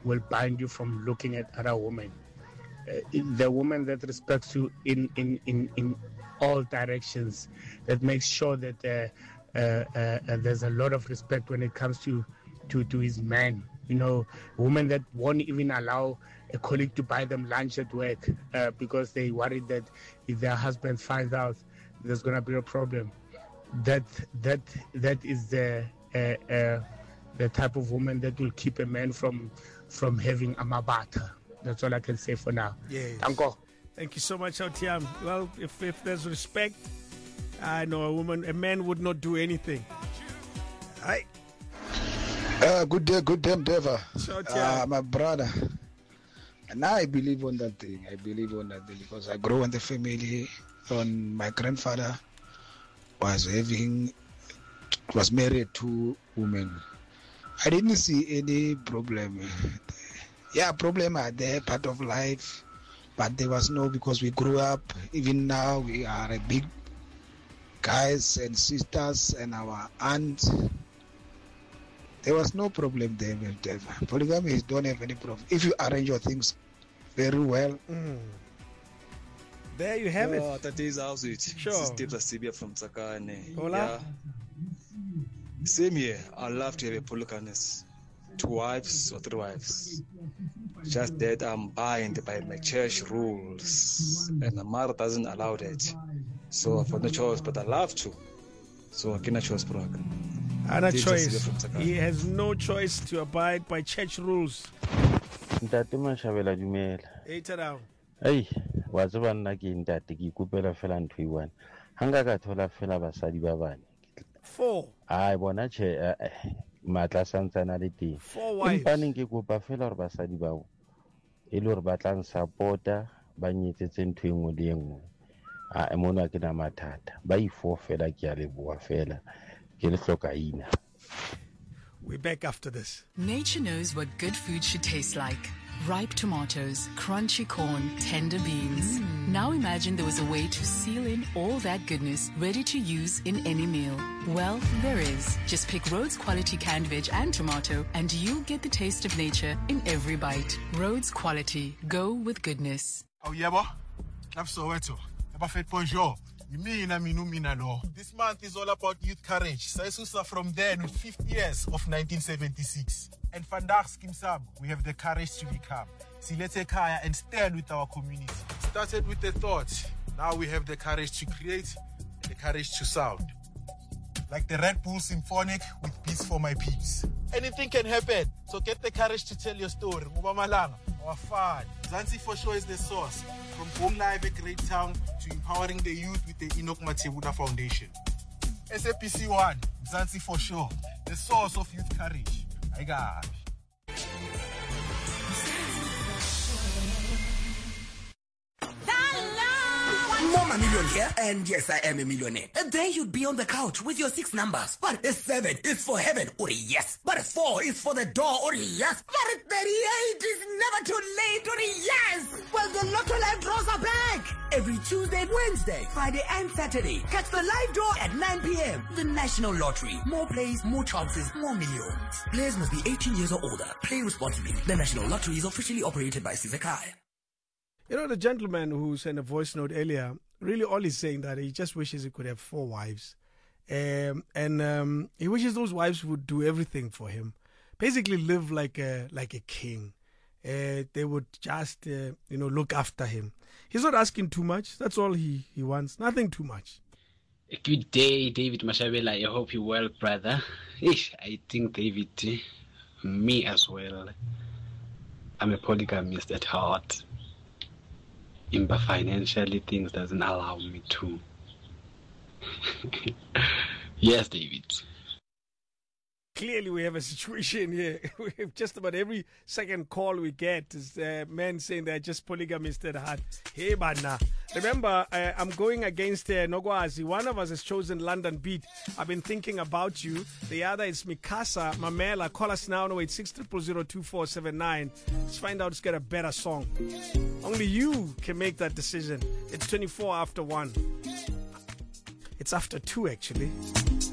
will bind you from looking at other women. The woman that respects you in all directions, that makes sure that there's a lot of respect when it comes to his man. You know, women that won't even allow a colleague to buy them lunch at work because they worried that if their husband finds out, there's gonna be a problem. That is the type of woman that will keep a man from having a mabata. That's all I can say for now. Yes. Thank you so much, Otiam. Well, if there's respect, I know a man would not do anything. Hi. Good day, Deva. Sure, my brother. And I believe on that thing. Because I grew in the family. My grandfather was married to women. I didn't see any problem. Yeah, problem are there, part of life. But there was no, because we grew up. Even now, we are a big guys and sisters and our aunts. There was no problem there with Deva. Polygamy don't have any problem. If you arrange your things very well. There you have it. Today's house it. Sure. This is Debra Sibia from Tsakane. Hola. Yeah. Same here. I love to have a polygamous, 2 wives or 3 wives. Just that I'm bound by my church rules, and the mother doesn't allow that. So I've got no choice, but I love to. So I cannot choose program. Ana choice. He has no choice to abide by church rules. Ntate Mashabela dumela. Eitarao. Hey, wa tseba nna ke ntate ke ikopela fela ntho e one. Hanga ka thola fela basadi ba bane. 4. Ai bona che matla santsana le teng. 4 wives. Empaneng ke kopa fela hore basadi bao e le hore ba tlang supporta ba nyetsetse ntho engwe le engwe. Mona ke na mathata. Ba ifo fela ke a leboa fela. Ke le hloka ina. We're back after this. Nature knows what good food should taste like. Ripe tomatoes, crunchy corn, tender beans. Now imagine there was a way to seal in all that goodness, ready to use in any meal. Well, there is. Just pick Rhodes Quality canned veg and tomato, and you'll get the taste of nature in every bite. Rhodes Quality. Go with goodness. Oh, yeah, boy. I'm Soweto. Bonjour. This month is all about youth courage. Saisusa from then with 50 years of 1976. And Vandag Skimsam, we have the courage to become. Silete Kaya and stand with our community. Started with the thought. Now we have the courage to create, the courage to sound. Like the Red Bull Symphonic with Beats for My Peeps. Anything can happen, so get the courage to tell your story. Malanga, our fun. Zanzi for sure is the source. From Home Live, a great town, to empowering the youth with the Enoch Matebuna Foundation. SAPC 1, Zanzi for sure, the source of youth courage. I got Mama Million here, and yes, I am a millionaire. And there you'd be on the couch with your 6 numbers. But a 7 is for heaven, or yes. But a 4 is for the door, or yes. But a 38 is never too late, or yes. Well, the Lotto Live draws are back. Every Tuesday, Wednesday, Friday, and Saturday. Catch the live draw at 9 p.m. The National Lottery. More plays, more chances, more millions. Players must be 18 years or older. Play responsibly. The National Lottery is officially operated by Sizakai. You know, the gentleman who sent a voice note earlier, really all he's saying that he just wishes he could have 4 wives. And he wishes those wives would do everything for him. Basically live like a king. They would just, look after him. He's not asking too much. That's all he wants. Nothing too much. Good day, David Mashabela. I hope you're well, brother. I think, David, me as well. I'm a polygamist at heart. But financially, things doesn't allow me to. Yes, David. Clearly, we have a situation here. We have just about every second call we get is men saying they're just polygamists at heart. Hey, Bana. Remember, I'm going against Nogwazi. One of us has chosen London Beat. I've been thinking about you. The other is Mikasa Mamela. Call us now, 086-000-2479. Let's find out, let's get a better song. Only you can make that decision. It's 24 after 1. It's after 2, actually.